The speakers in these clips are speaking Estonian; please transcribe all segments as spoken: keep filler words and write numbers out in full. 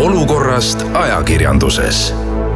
olukorrast ajakirjanduses.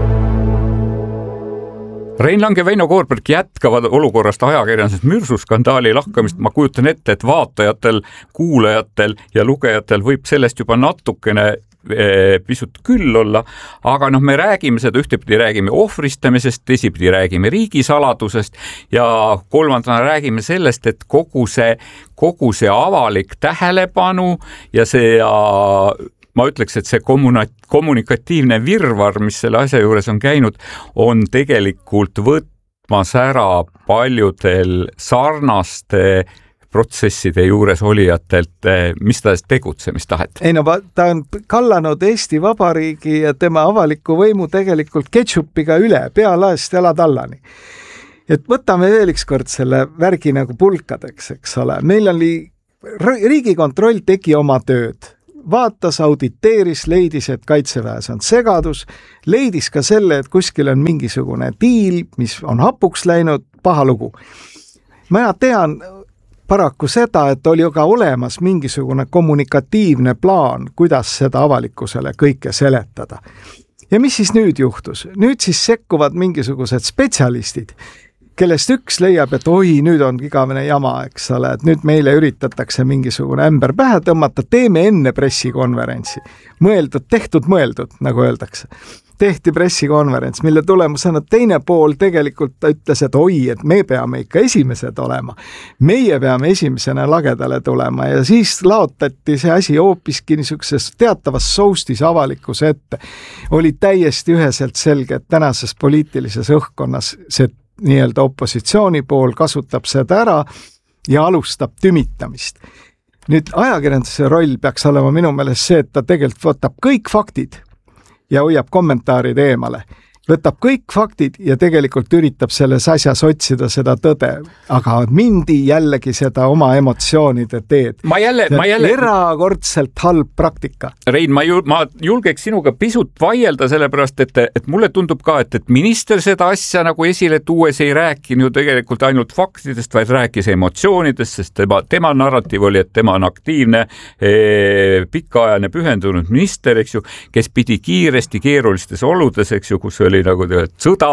Rein Lang ja Veino Koorberg jätkavad olukorrast ajakirjanduses mürsuskandaali lahkamist. Ma kujutan ette, et vaatajatel, kuulajatel ja lugejatel võib sellest juba natukene pisut küll olla, aga noh, me räägime seda, ühtepidi räägime ohvristamisest, teisipidi räägime riigisaladusest ja kolmandana räägime sellest, et kogu see, kogu see avalik tähelepanu ja see ja ma ütleks, et see kommunikatiivne virvar, mis selle asja juures on käinud, on tegelikult võtmas ära paljudel sarnaste protsesside juures olijatelt, mis ta tegutsemistahet. Ei no, ta on kallanud Eesti Vabariigi ja tema avaliku võimu tegelikult ketšupiga üle, pealaest jalatallani. Et võtame veel üks kord selle värgi nagu pulkadeks, eks ole. Meil oli, Riigikontroll tegi oma tööd. Vaatas, auditeeris, leidis, et kaitseväes on segadus, leidis ka selle, et kuskil on mingisugune diil, mis on hapuks läinud, paha lugu. Ma tean paraku seda, et oli ka olemas mingisugune kommunikatiivne plaan, kuidas seda avalikkusele kõike seletada. Ja mis siis nüüd juhtus? Nüüd siis sekkuvad mingisugused spetsialistid, kellest üks leiab, et oi, nüüd on igavene jama, eks ole, et nüüd meile üritatakse mingisugune ämber pähe tõmmata, teeme enne pressikonverentsi. Mõeldud, tehtud, mõeldud, nagu öeldakse. Tehti pressikonverents, mille tulemusena teine pool tegelikult ütles, et oi, et me peame ikka esimesed olema. Meie peame esimesena lagedale tulema ja siis laotati see asi hoopiski niisuguses teatavas soustis avalikkuse ette. Oli täiesti üheselt selge, et tänases poliitilises õhkkonnas see nii-öelda opositsiooni pool kasutab seda ära ja alustab tümitamist. Nüüd ajakirjanduse roll peaks olema minu meelest see, et ta tegelikult võtab kõik faktid ja hoiab kommentaarid eemale. Võtab kõik faktid ja tegelikult üritab selles asjas otsida seda tõde, aga mindi jällegi seda oma emotsioonide teed. Ma jälle, ma jälle... Erakordselt halb praktika. Rein, ma, jul, ma julgeks sinuga pisut vaielda sellepärast, et, et mulle tundub ka, et, et minister seda asja nagu esile tuues ei rääkinud ju tegelikult ainult faktidest, vaid rääkis emotsioonidest, sest tema, tema narratiiv oli, et tema on aktiivne, ee, pikaajaline pühendunud minister, eks ju, kes pidi kiiresti keerulistes oludes, eks ju, kus oli nagu tead, sõda,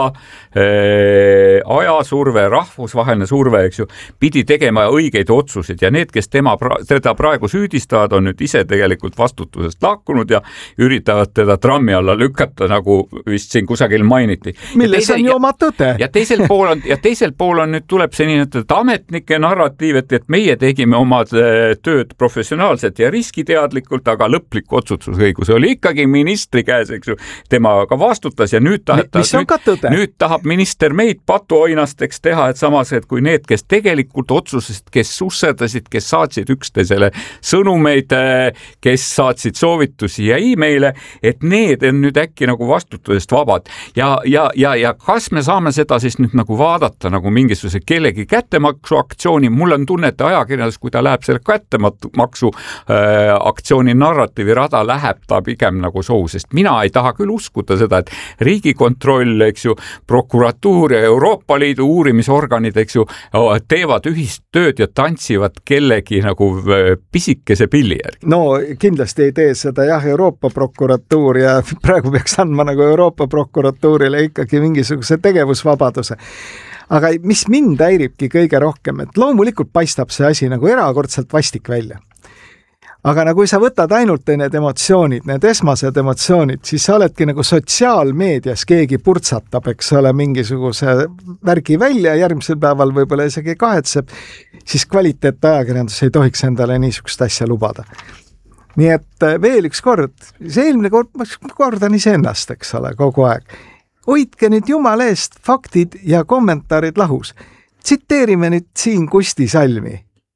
äh, ajasurve, rahvusvaheline surve, eks ju, pidi tegema õigeid otsuseid ja need, kes tema, teda praegu süüdistavad, on nüüd ise tegelikult vastutusest lahkunud ja üritavad teda trammi alla lükata, nagu vist siin kusagil mainiti. Milles teise, on ju oma tõde. Ja teisel pool on, ja teisel pool on nüüd tuleb see nii, et ametnike narratiiv, et, et meie tegime omad tööd professionaalselt ja riskiteadlikult, aga lõplik otsustusõigus oli ikkagi ministri käes, eks ju, tema ka vastutas ja nüüd ta mis on ka tõde? Nüüd tahab minister meid patuoinasteks teha, et samas, et kui need, kes tegelikult otsusesid, kes susserdasid, kes saatsid üksteisele sõnumeid, kes saatsid soovitusi ja e-maile, et need on nüüd äkki nagu vastutusest vabad. Ja, ja, ja, ja kas me saame seda siis nüüd nagu vaadata nagu mingisuguse kellegi kättemaksu aktsiooni? Mul on tunne, et ajakirjandus, kui ta läheb selle kättemaksu äh, aktsiooni narratiivi rada, läheb ta pigem nagu sohu, sest mina ei taha küll uskuda seda, et Riigikontroll, eks ju, prokuratuur ja Euroopa Liidu uurimisorganid, eks ju, teevad ühist tööd ja tantsivad kellegi nagu pisikese pilli järgi. No kindlasti ei tee seda jah, Euroopa prokuratuur ja praegu peaks andma nagu Euroopa prokuratuurile ikkagi mingisuguse tegevusvabaduse. Aga mis mind häiribki kõige rohkem, et loomulikult paistab see asi nagu erakordselt vastik välja. Aga nagu kui sa võtad ainult need emotsioonid, need esmased emotsioonid, siis sa oledki nagu sotsiaalmeedias keegi purtsatab, eks ole, mingisuguse värgi välja, järgmisel päeval võib-olla isegi kahetseb, siis kvaliteet ajakirjandus ei tohiks endale niisugust asja lubada. Nii et veel üks kord, see eelmine kord, ma kordan iseennast, eks ole, kogu aeg. Hoidke nüüd jumala eest faktid ja kommentaarid lahus. Tsiteerime nüüd siin Kusti Salmi,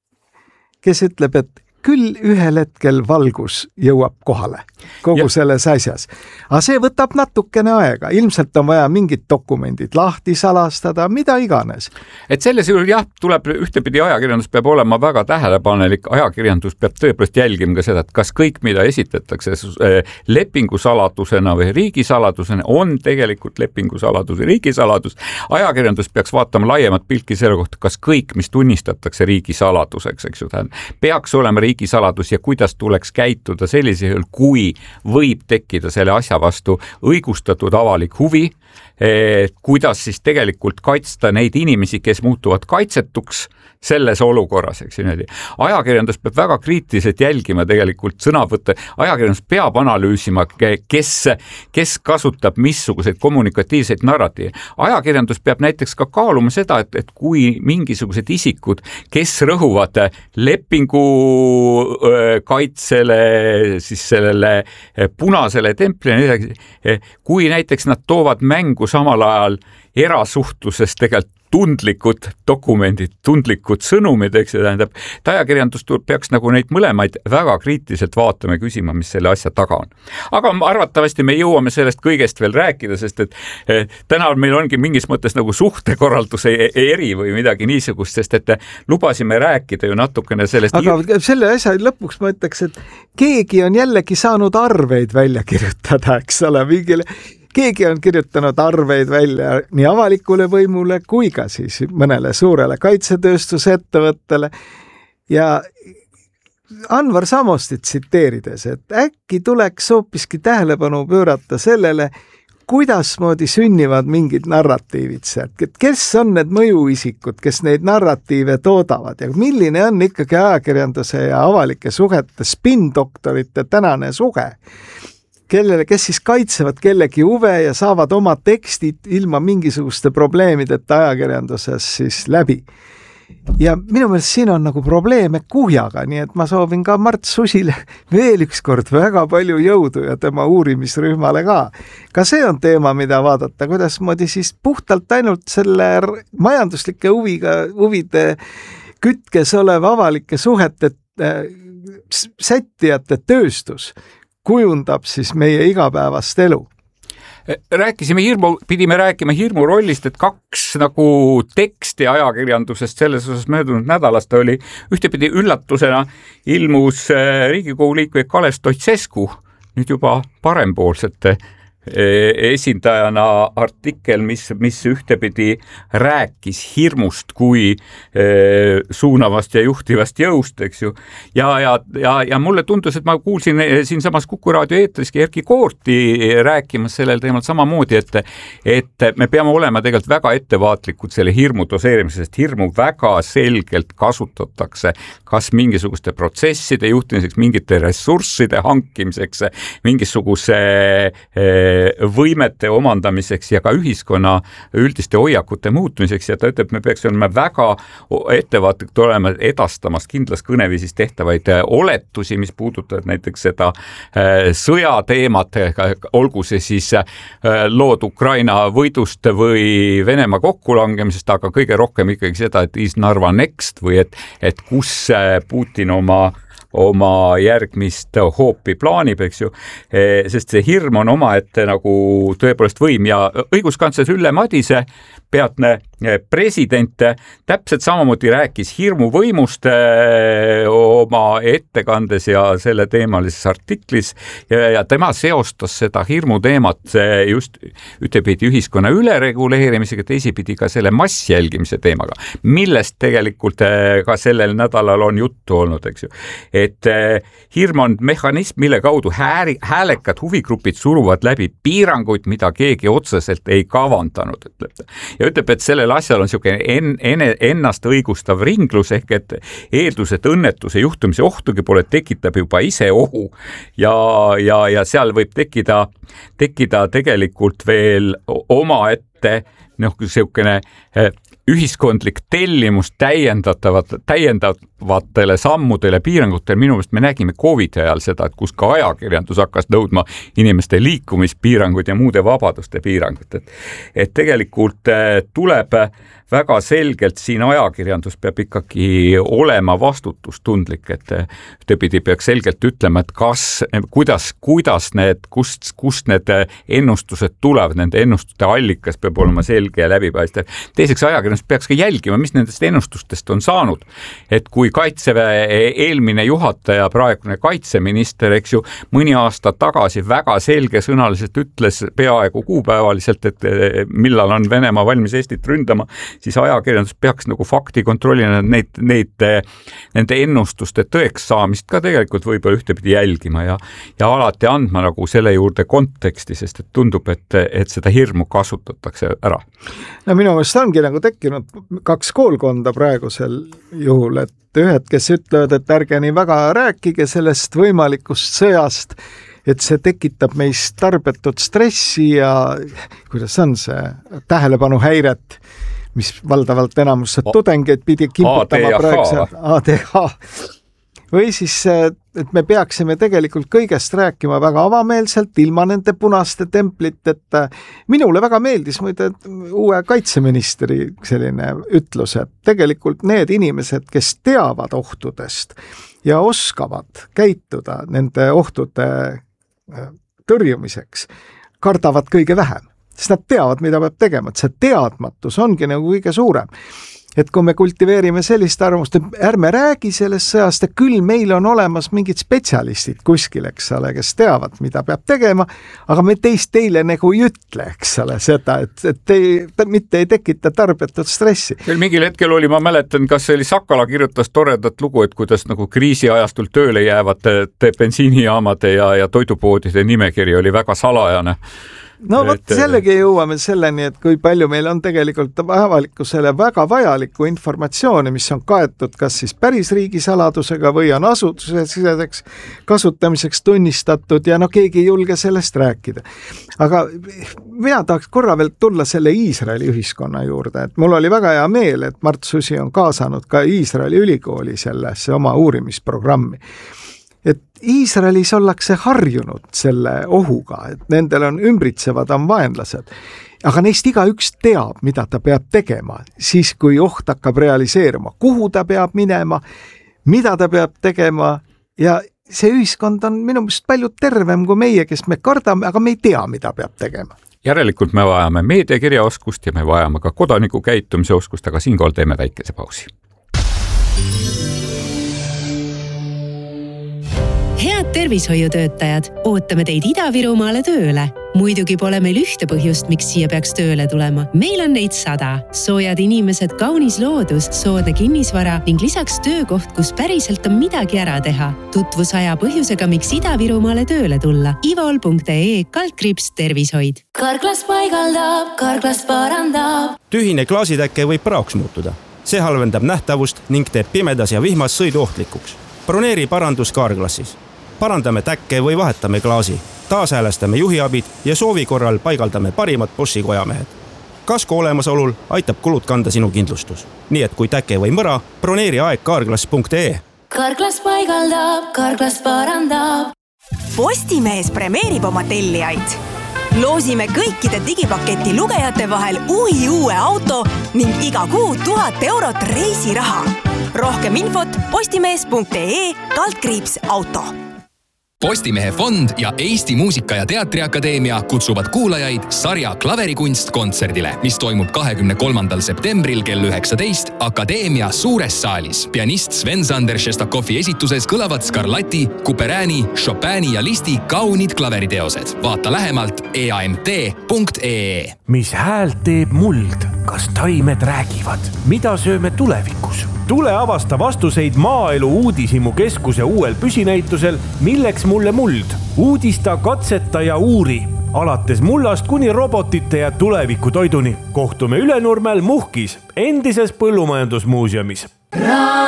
kes ütleb, et küll ühel hetkel valgus jõuab kohale kogu ja. Selles asjas. Aga see võtab natukene aega. Ilmselt on vaja mingid dokumendid lahti salastada, mida iganes. Et selles juhul jah, tuleb ühtepidi ajakirjandus peab olema väga tähelepanelik. Ajakirjandus peab tõepoolest jälgima ka seda, et kas kõik, mida esitatakse lepingusaladusena või riigisaladusena, on tegelikult lepingusaladus või riigisaladus. Ajakirjandus peaks vaatama laiemat pilki selle kohta, kas kõik, mis tunnistatakse riigisaladuseks, eks ju, peaks olema riigisaladus ja kuidas tuleks käituda sellisel, kui võib tekkida selle asja vastu õigustatud avalik huvi, et kuidas siis tegelikult kaitsta neid inimesi, kes muutuvad kaitsetuks selles olukorras, eks niimoodi. Ajakirjandus peab väga kriitiliselt jälgima tegelikult sõnavõtte, ajakirjandus peab analüüsima, kes, kes kasutab missuguseid kommunikatiivseid narratiive. Ajakirjandus peab näiteks ka kaaluma seda, et, et kui mingisugused isikud, kes rõhuvad lepingu kaitsele, siis sellele punasele templile, kui näiteks nad toovad mängu samal ajal erasuhtluses tegelikult tundlikud dokumendid, tundlikud sõnumid, eks see tähendab, et ajakirjandus peaks nagu neid mõlemaid väga kriitiliselt vaatama ja küsima, mis selle asja taga on. Aga arvatavasti me jõuame sellest kõigest veel rääkida, sest et täna meil ongi mingis mõttes nagu suhtekorralduse eri või midagi niisugust, sest et lubasime rääkida ju natukene sellest. Aga selle asja lõpuks ma ütleks, et keegi on jällegi saanud arveid välja kirjutada, eks ole, mingile keegi on kirjutanud arveid välja nii avalikule võimule kui ka siis mõnele suurele kaitsetööstusettevõttele ja Anvar Samostit tsiteerides, et äkki tuleks hoopiski tähelepanu pöörata sellele, kuidasmoodi sünnivad mingid narratiivid sealt, et kes on need mõjuisikud, kes neid narratiive toodavad ja milline on ikkagi ajakirjanduse ja avalike suhete spin-doktorite tänane suhe, kellele, kes siis kaitsevad kellegi huve ja saavad oma tekstid ilma mingisuguste probleemideta ajakirjanduses siis läbi. Ja minu meelest siin on nagu probleeme kuhjaga, nii et ma soovin ka Mart Susile veel üks kord väga palju jõudu ja tema uurimisrühmale ka. Ka see on teema, mida vaadata, kuidas moodi siis puhtalt ainult selle majanduslike huviga, huvide kütkes oleva avalike suhete sättijate tööstus kujundab siis meie igapäevast elu. Rääkisime hirmu, pidime rääkima hirmu rollist, et kaks nagu teksti ajakirjandusest selles osas möödunud nädalast oli ühtepidi üllatusena ilmus Riigikogu liikme Kalev Stoicescu, nüüd juba parempoolsete esindajana artikkel, mis, mis ühtepidi rääkis hirmust kui e, suunavast ja juhtivast jõust, eks ju. Ja, ja, ja, ja mulle tundus, et ma kuulsin siin samas Kuku raadio eetriski Erki Koorti rääkimas sellel teemal samamoodi, et, et me peame olema tegelikult väga ettevaatlikud selle hirmu doseerimisest, sest hirmu väga selgelt kasutatakse kas mingisuguste protsesside juhtimiseks, mingite ressursside hankimiseks, mingisuguse e, võimete omandamiseks ja ka ühiskonna üldiste hoiakute muutmiseks ja ta ütleb, me peaks olema väga ettevaatlikud olema edastamas kindlas kõneviisis tehtavaid oletusi, mis puudutavad näiteks seda sõjateemat, olgu see siis lood Ukraina võidust või Venemaa kokkulangemisest, aga kõige rohkem ikkagi seda, et is Narva next või et, et kus Putin oma oma järgmist hoopi plaanib, eks ju, sest see hirm on omaette nagu tõepoolest võim ja õiguskantsler Ülle Madise, peatne president, täpselt samamoodi rääkis hirmuvõimust oma ettekandes ja selle teemalises artiklis ja, ja tema seostas seda hirmuteemat just ühtepidi ühiskonna ülereguleerimisega, teisipidi ka selle massjälgimise teemaga, millest tegelikult ka sellel nädalal on juttu olnud, eks ju. Et hirm on mehhanism, mille kaudu hääri, häälekad huvigrupid suruvad läbi piiranguid, mida keegi otseselt ei kavandanud, ütleb ta. Ja ütleb, et sellel asjal on siuke en, enne, ennast õigustav ringlus ehk et eeldus, et õnnetuse juhtumise ohtugi pole, tekitab juba ise ohu ja, ja, ja seal võib tekkida, tekkida tegelikult veel omaette noh, siukene ühiskondlik tellimus täiendatavat, täiendavatele sammudele, piirangutele. Minu meelest me nägime COVID ajal seda, et kus ka ajakirjandus hakkas nõudma inimeste liikumispiirangud ja muude vabaduste piirangud. Et, et tegelikult tuleb väga selgelt siin ajakirjandus peab ikkagi olema vastutustundlik, et ühtepidi peaks selgelt ütlema, et kas, kuidas, kuidas need, kust, kust need ennustused tulevad, nende ennustuste allikas peab olema selge ja läbipaistev. Teiseks ajakirjandus peaks ka jälgima, mis nendest ennustustest on saanud. Et kui kui Kaitseväe eelmine juhataja, praegune kaitseminister, eks ju, mõni aasta tagasi väga selgesõnaliselt ütles peaaegu kuupäevaliselt, et millal on Venemaa valmis Eestit ründama, siis ajakirjandus peaks nagu fakti kontrollina neid, neid, nende ennustuste tõeks saamist ka tegelikult võib-olla ühtepidi jälgima ja, ja alati andma nagu selle juurde konteksti, sest et tundub, et, et seda hirmu kasutatakse ära. No minu meelest ongi nagu tekkinud kaks koolkonda praegusel juhul, et ühed, kes ütlevad, et ärge nii väga rääkige sellest võimalikust sõjast, et see tekitab meist tarbetut stressi ja kuidas on see tähelepanuhäiret, mis valdavalt enamus tudengeid pidi kimputama praegu A D H. Või siis, et me peaksime tegelikult kõigest rääkima väga avameelselt, ilma nende punaste templiteta. Minule väga meeldis muide uue kaitseministri selline ütlus, et tegelikult need inimesed, kes teavad ohtudest ja oskavad käituda nende ohtude tõrjumiseks, kardavad kõige vähem, sest nad teavad, mida peab tegema, et see teadmatus ongi nagu kõige suurem. Et kui me kultiveerime sellist arvamust, et ärme räägi sellest sõjast, et küll meil on olemas mingid spetsialistid kuskil, eks ole, kes teavad, mida peab tegema, aga me teist teile nagu ei ütle, eks ole, seda, et, et te, te mitte ei tekita tarbetut stressi. Mingil hetkel oli, ma mäletan, kas see oli Sakala kirjutas toredat lugu, et kuidas nagu kriisiajastul tööle jäävad bensiinijaamade ja, ja toidupoodide nimekiri oli väga salajane. No vot, sellegi jõuame selleni, et kui palju meil on tegelikult avalikkusele väga vajalikku informatsiooni, mis on kaetud kas siis päris riigisaladusega või on asutusesiseseks kasutamiseks tunnistatud ja no keegi ei julge sellest rääkida. Aga mina tahaks korra veel tulla selle Iisraeli ühiskonna juurde, et mul oli väga hea meel, et Mart Susi on kaasanud ka Iisraeli ülikooli sellesse oma uurimisprogrammi. Et Iisraelis ollakse harjunud selle ohuga, et nendel on ümbritsevad on vaenlased, aga neist igaüks teab, mida ta peab tegema, siis kui oht hakkab realiseeruma, kuhu ta peab minema, mida ta peab tegema ja see ühiskond on minu meelest palju tervem kui meie, kes me kardame, aga me ei tea, mida peab tegema. Järelikult me vajame meediakirjaoskust ja me vajame ka kodaniku käitumise oskust, aga siinkohal teeme väikese pausi. Head tervishoiutöötajad, ootame teid Ida-Virumaale tööle. Muidugi pole meil ühte põhjust, miks siia peaks tööle tulema. Meil on neid sada. Soojad inimesed, kaunis loodus, soodne kinnisvara ning lisaks töökoht, kus päriselt on midagi ära teha. Tutvus aja põhjusega, miks Ida-Virumaale tööle tulla. ivol punkt ee kaldkriips tervishoid. Karklas paigaldab, karklas parandab. Tühine klaasitäkke võib praoks muutuda. See halvendab nähtavust ning teeb pimedas ja vihmas sõidu ohtlikuks. Broneeri parandus Carglassis. Parandame täkke või vahetame klaasi, taashäälestame juhiabid ja soovi korral paigaldame parimad Boschi kojamehed. Kasko olemasolul aitab kulud kanda sinu kindlustus. Nii et kui täke või mõra, broneeri aeg karglas punkt ee. Karglas paigaldab, karglas parandab. Postimees premeerib oma tellijaid. Loosime kõikide digipaketi lugejate vahel uhi uue auto ning iga kuu tuhat eurot reisiraha. Rohkem infot postimees punkt ee kaldkriips auto. Postimehe fond ja Eesti Muusika- ja Teatriakadeemia kutsuvad kuulajaid sarja Klaverikunst kontserdile, mis toimub kahekümne kolmandal septembril kell üheksateist Akadeemia suures saalis. Pianist Sven-Sander Šestakovi esituses kõlavad Scarlatti, Couperini, Chopini ja Listi kaunid klaveriteosed. Vaata lähemalt e a m t punkt ee. Mis häält teeb muld? Kas taimed räägivad? Mida sööme tulevikus? Tule avasta vastuseid Maaelu Uudishimu keskuse uuel püsinäitusel Milleks mulle muld? Uudista, katseta ja uuri. Alates mullast kuni robotite ja tuleviku toiduni. Kohtume Ülenurmel Muhkis, endises põllumajandusmuuseumis.